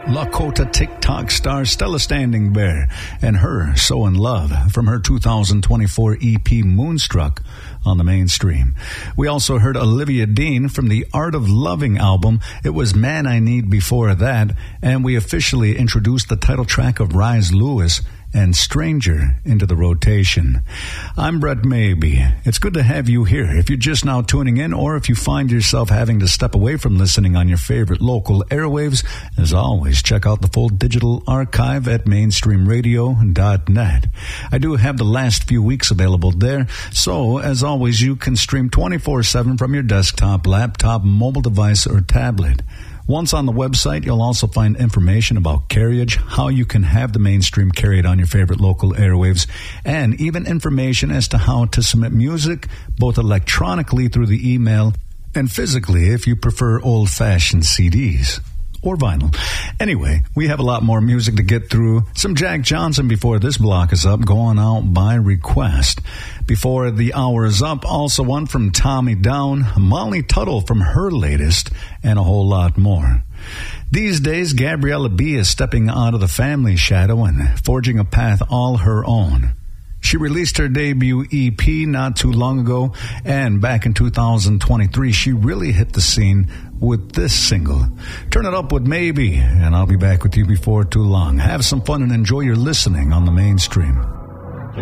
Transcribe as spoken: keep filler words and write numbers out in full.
Lakota TikTok star Stella Standing Bear and Her So in Love from her two thousand twenty-four E P Moonstruck on the mainstream. We also heard Olivia Dean from the Art of Loving album. It was Man I Need before that, and we officially introduced the title track of Rise Lewis and Stranger into the rotation. I'm Brett Maybe. It's good to have you here. If you're just now tuning in, or if you find yourself having to step away from listening on your favorite local airwaves, as always, check out the full digital archive at mainstream radio dot net. I do have the last few weeks available there, so as always, you can stream twenty-four seven from your desktop, laptop, mobile device, or tablet. Once on the website, you'll also find information about carriage, how you can have the mainstream carried on your favorite local airwaves, and even information as to how to submit music, both electronically through the email and physically if you prefer old-fashioned C Ds. Or vinyl. Anyway, we have a lot more music to get through. Some Jack Johnson before this block is up, going out by request. Before the hour is up, also one from Tommy Down, Molly Tuttle from her latest, and a whole lot more. These days, Gabriella B. is stepping out of the family shadow and forging a path all her own. She released her debut E P not too long ago, and back in two thousand twenty-three, she really hit the scene with this single. Turn it up with Maybe, and I'll be back with you before too long. Have some fun and enjoy your listening on the mainstream.